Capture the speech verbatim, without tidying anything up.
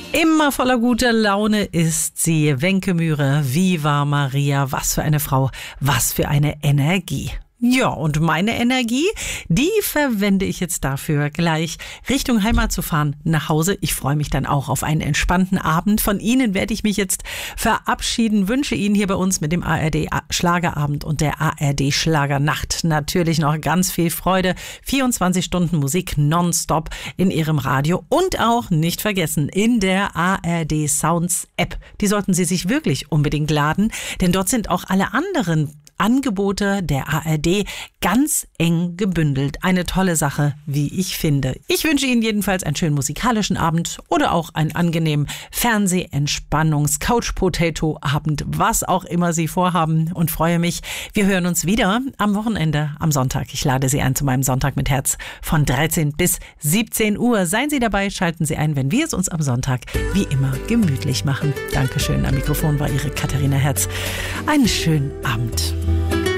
Immer voller guter Laune ist sie, Wenke Mühre. Viva Maria, was für eine Frau, was für eine Energie. Ja, und meine Energie, die verwende ich jetzt dafür, gleich Richtung Heimat zu fahren, nach Hause. Ich freue mich dann auch auf einen entspannten Abend. Von Ihnen werde ich mich jetzt verabschieden, wünsche Ihnen hier bei uns mit dem A R D-Schlagerabend und der A R D-Schlagernacht natürlich noch ganz viel Freude. vierundzwanzig Stunden Musik nonstop in Ihrem Radio und auch nicht vergessen in der A R D Sounds App. Die sollten Sie sich wirklich unbedingt laden, denn dort sind auch alle anderen Angebote der A R D ganz eng gebündelt. Eine tolle Sache, wie ich finde. Ich wünsche Ihnen jedenfalls einen schönen musikalischen Abend oder auch einen angenehmen Fernseh-Entspannungs-Couch-Potato-Abend, was auch immer Sie vorhaben, und freue mich. Wir hören uns wieder am Wochenende, am Sonntag. Ich lade Sie ein zu meinem Sonntag mit Herz von dreizehn bis siebzehn Uhr. Seien Sie dabei, schalten Sie ein, wenn wir es uns am Sonntag wie immer gemütlich machen. Dankeschön. Am Mikrofon war Ihre Katharina Herz. Einen schönen Abend.